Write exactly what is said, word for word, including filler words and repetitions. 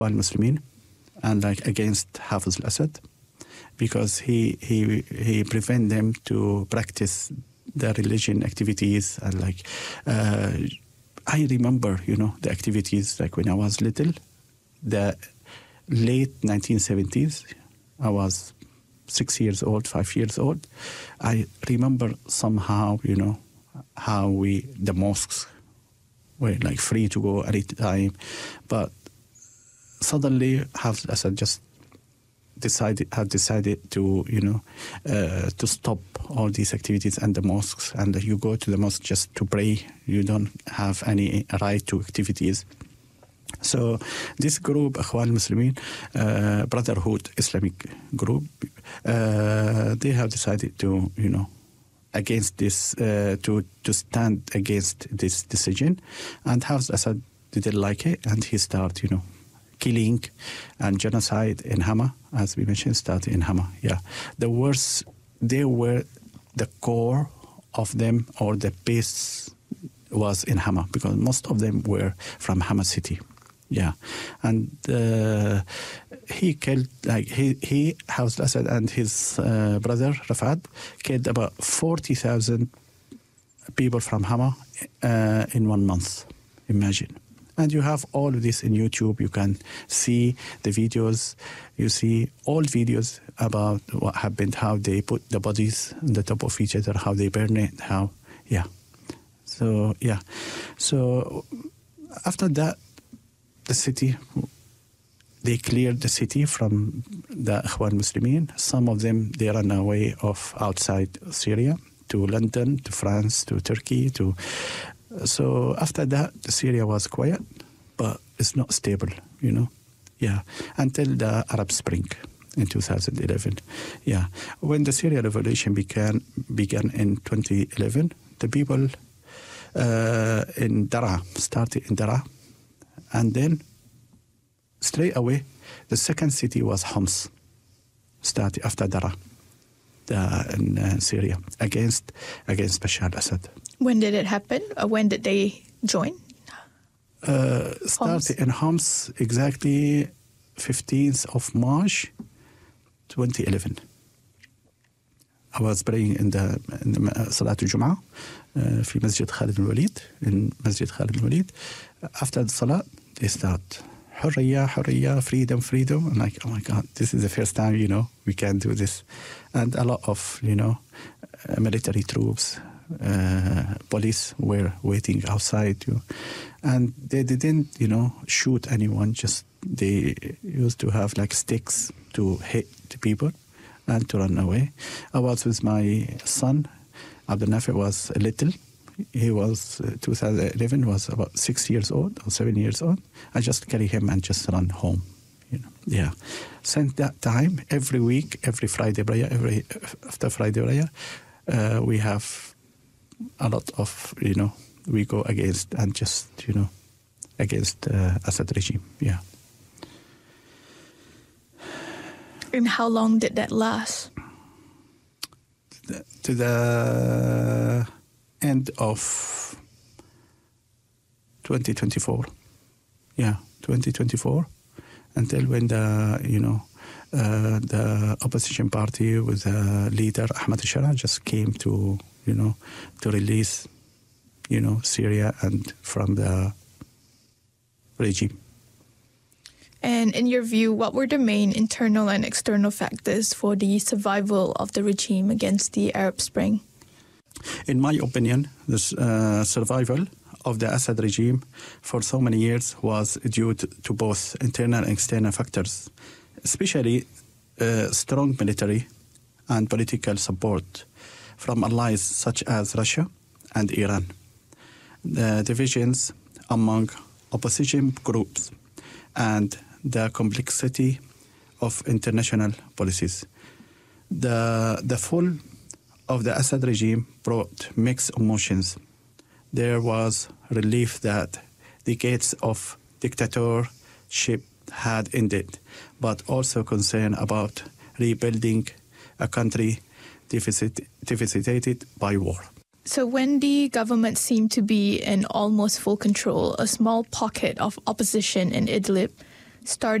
al-Muslimin and like against Hafiz al-Assad, because he he he prevent them to practice their religion activities. And like uh, I remember, you know, the activities like when I was little, the late nineteen seventies. I was six years old, five years old. I remember somehow, you know, how we the mosques were like free to go at any time, but suddenly Hafiz al-Assad just decided had decided to you know uh, to stop all these activities and the mosques, and you go to the mosque just to pray. You don't have any right to activities. So this group, Ikhwan al-Muslimin, uh, Brotherhood Islamic group, uh, they have decided to you know against this uh, to to stand against this decision, and Hafiz al-Assad didn't like it, and he started you know. killing and genocide in Hama, as we mentioned, started in Hama. Yeah, the worst, they were the core of them, or the base was in Hama, because most of them were from Hama city. Yeah, and uh, he killed like he he Hafiz al-Assad and his uh, brother Rafat killed about forty thousand people from Hama uh, in one month. Imagine. And you have all of this in YouTube. You can see the videos. You see all videos about what happened, how they put the bodies on the top of each other, how they burn it, how, yeah. So, yeah. So, after that, the city, they cleared the city from the Ikhwan Muslimin. Some of them, they ran away of outside Syria to London, to France, to Turkey, to... So after that, Syria was quiet, but it's not stable, you know. Yeah, until the Arab Spring in two thousand eleven. Yeah, when the Syria revolution began began in twenty eleven, the people uh, in Daraa started in Daraa, and then straight away, the second city was Homs, started after Daraa. Uh, in uh, Syria against against Bashar al-Assad. When did it happen? Or when did they join? Uh, started in Homs exactly fifteenth of March twenty eleven. I was praying in the, in the Salat al-Jum'ah uh, في مسجد خالد بن الوليد, in Masjid Khalid bin Walid. After the Salat, they start Hurriya, Hurriya, freedom, freedom. I'm like, oh my God, this is the first time, you know, we can do this. And a lot of, you know, uh, military troops, uh, police were waiting outside. You know, and they didn't, you know, shoot anyone. Just they used to have like sticks to hit the people and to run away. I was with my son. Abdel Nafi was little. He was, uh, two thousand eleven, was about six years old or seven years old. I just carry him and just run home, you know. Yeah. Since that time, every week, every Friday prayer, every after Friday prayer, uh, we have a lot of, you know, we go against and just, you know, against uh, Assad regime. Yeah. And how long did that last? To the, to the end of twenty twenty-four. Yeah, twenty twenty-four. Until when the, you know, uh, the opposition party with the leader, Ahmad al-Shara, just came to, you know, to release, you know, Syria and from the regime. And in your view, what were the main internal and external factors for the survival of the regime against the Arab Spring? In my opinion, the uh, survival of the Assad regime for so many years was due to, to both internal and external factors, especially uh, strong military and political support from allies such as Russia and Iran. The divisions among opposition groups and the complexity of international policies. The, the fall of the Assad regime brought mixed emotions. There was relief that decades of dictatorship had ended, but also concern about rebuilding a country deficit, deficitated by war. So when the government seemed to be in almost full control, a small pocket of opposition in Idlib started